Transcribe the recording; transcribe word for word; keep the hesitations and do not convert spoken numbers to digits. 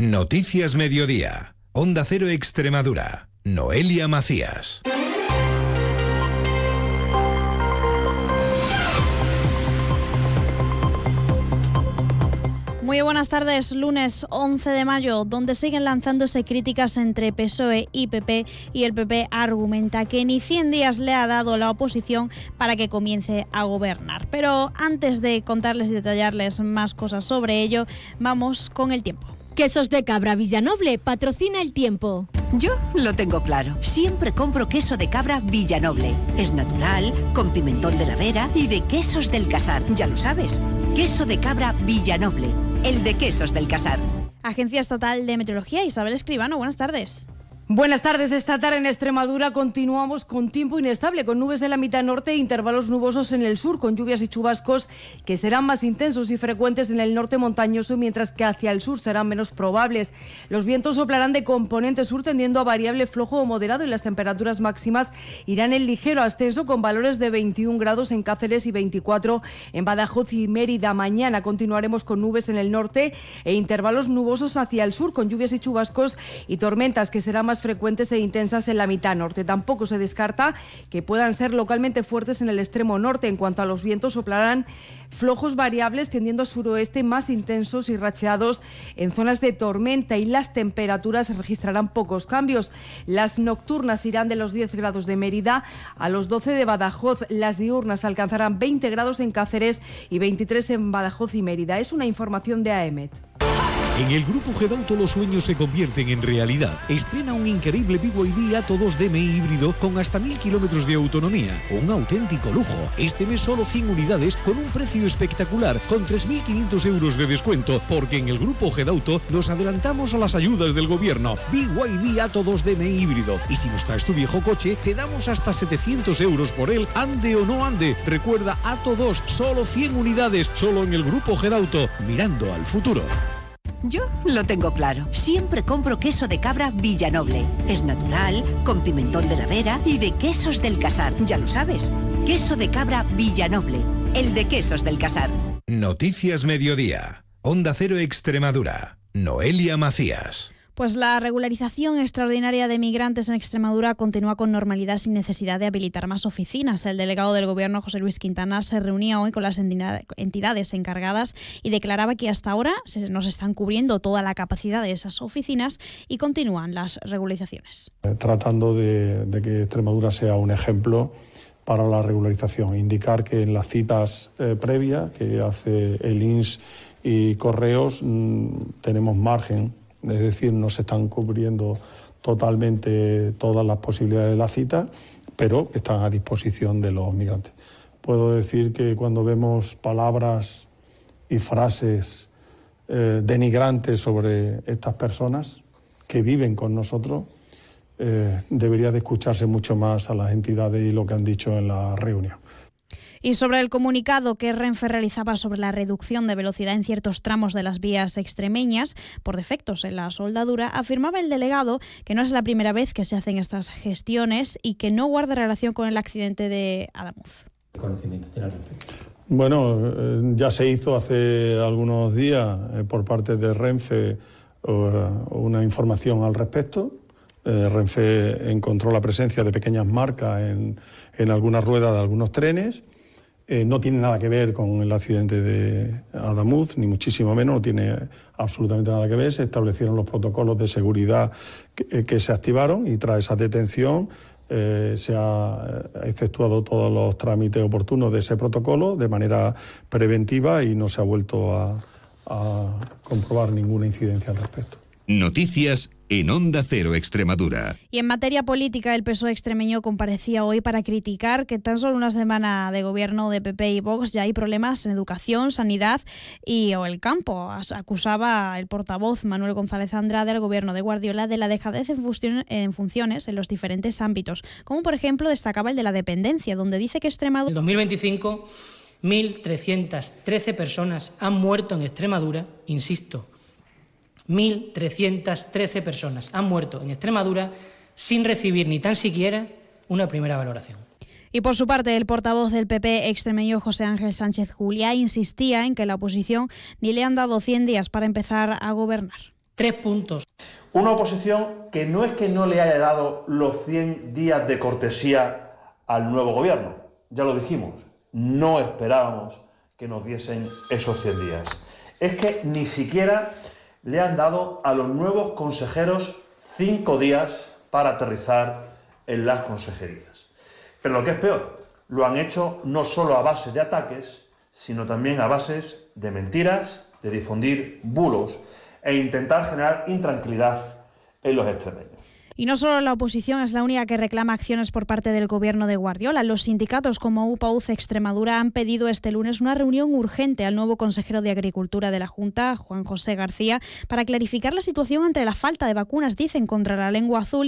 Noticias Mediodía. Onda Cero Extremadura. Noelia Macías. Muy buenas tardes, lunes once de mayo, donde siguen lanzándose críticas entre P S O E y P P, y el P P argumenta que ni cien días le ha dado la oposición para que comience a gobernar. Pero antes de contarles y detallarles más cosas sobre ello, vamos con el tiempo. Quesos de Cabra Villanoble patrocina el tiempo. Yo lo tengo claro. Siempre compro queso de cabra Villanoble. Es natural, con pimentón de la Vera y de Quesos del Casar. Ya lo sabes. Queso de cabra Villanoble. El de Quesos del Casar. Agencia Estatal de Meteorología, Isabel Escribano, buenas tardes. Buenas tardes. Esta tarde en Extremadura continuamos con tiempo inestable, con nubes en la mitad norte e intervalos nubosos en el sur, con lluvias y chubascos que serán más intensos y frecuentes en el norte montañoso, mientras que hacia el sur serán menos probables. Los vientos soplarán de componente sur, tendiendo a variable flojo o moderado, y las temperaturas máximas irán en ligero ascenso, con valores de veintiún grados en Cáceres y veinticuatro en Badajoz y Mérida. Mañana continuaremos con nubes en el norte e intervalos nubosos hacia el sur, con lluvias y chubascos y tormentas que serán más frecuentes e intensas en la mitad norte. Tampoco se descarta que puedan ser localmente fuertes en el extremo norte. En cuanto a los vientos, soplarán flojos variables, tendiendo a suroeste, más intensos y racheados en zonas de tormenta, y las temperaturas registrarán pocos cambios. Las nocturnas irán de los diez grados de Mérida a los doce de Badajoz. Las diurnas alcanzarán veinte grados en Cáceres y veintitrés en Badajoz y Mérida. Es una información de A E M E T. En el Grupo Gedauto los sueños se convierten en realidad. Estrena un increíble B Y D Atto dos D M I híbrido con hasta mil kilómetros de autonomía. Un auténtico lujo. Este mes solo cien unidades con un precio espectacular, con tres mil quinientos euros de descuento, porque en el Grupo Gedauto nos adelantamos a las ayudas del gobierno. B Y D Atto dos D M I híbrido. Y si nos traes tu viejo coche, te damos hasta setecientos euros por él, ande o no ande. Recuerda, Atto dos, solo cien unidades, solo en el Grupo Gedauto, mirando al futuro. Yo lo tengo claro. Siempre compro queso de cabra Villanoble. Es natural, con pimentón de la Vera y de Quesos del Casar. Ya lo sabes. Queso de cabra Villanoble. El de Quesos del Casar. Noticias Mediodía. Onda Cero Extremadura. Noelia Macías. Pues la regularización extraordinaria de migrantes en Extremadura continúa con normalidad, sin necesidad de habilitar más oficinas. El delegado del Gobierno, José Luis Quintana, se reunía hoy con las entidades encargadas y declaraba que hasta ahora no se están cubriendo toda la capacidad de esas oficinas y continúan las regularizaciones. Tratando de, de que Extremadura sea un ejemplo para la regularización. Indicar que en las citas eh, previas que hace el I N S y Correos mmm, tenemos margen. Es decir, no se están cubriendo totalmente todas las posibilidades de la cita, pero están a disposición de los migrantes. Puedo decir que cuando vemos palabras y frases eh, denigrantes sobre estas personas que viven con nosotros, eh, debería de escucharse mucho más a las entidades y lo que han dicho en la reunión. Y sobre el comunicado que Renfe realizaba sobre la reducción de velocidad en ciertos tramos de las vías extremeñas por defectos en la soldadura, afirmaba el delegado que no es la primera vez que se hacen estas gestiones y que no guarda relación con el accidente de Adamuz. ¿Conocimiento de la Renfe? Bueno, eh, ya se hizo hace algunos días eh, por parte de Renfe uh, una información al respecto. Eh, Renfe encontró la presencia de pequeñas marcas en, en algunas ruedas de algunos trenes. Eh, no tiene nada que ver con el accidente de Adamuz, ni muchísimo menos, no tiene absolutamente nada que ver. Se establecieron los protocolos de seguridad que, que se activaron, y tras esa detención eh, se ha efectuado todos los trámites oportunos de ese protocolo de manera preventiva y no se ha vuelto a, a comprobar ninguna incidencia al respecto. Noticias en Onda Cero Extremadura. Y en materia política, el P S O E extremeño comparecía hoy para criticar que tan solo una semana de gobierno de P P y Vox ya hay problemas en educación, sanidad y o el campo. Acusaba el portavoz Manuel González Andrade al gobierno de Guardiola de la dejadez en funciones en los diferentes ámbitos, como por ejemplo destacaba el de la dependencia, donde dice que Extremadura... En dos mil veinticinco, mil trescientas trece personas han muerto en Extremadura, insisto, mil trescientas trece personas han muerto en Extremadura sin recibir ni tan siquiera una primera valoración. Y por su parte, el portavoz del P P extremeño, José Ángel Sánchez Juliá, insistía en que la oposición ni le han dado cien días para empezar a gobernar. Tres puntos. Una oposición que no es que no le haya dado los cien días de cortesía al nuevo gobierno, ya lo dijimos, no esperábamos que nos diesen esos cien días. Es que ni siquiera le han dado a los nuevos consejeros cinco días para aterrizar en las consejerías. Pero lo que es peor, lo han hecho no solo a base de ataques, sino también a bases de mentiras, de difundir bulos e intentar generar intranquilidad en los extremeños. Y no solo la oposición es la única que reclama acciones por parte del gobierno de Guardiola. Los sindicatos como U P A U C Extremadura han pedido este lunes una reunión urgente al nuevo consejero de Agricultura de la Junta, Juan José García, para clarificar la situación ante la falta de vacunas, dicen, contra la lengua azul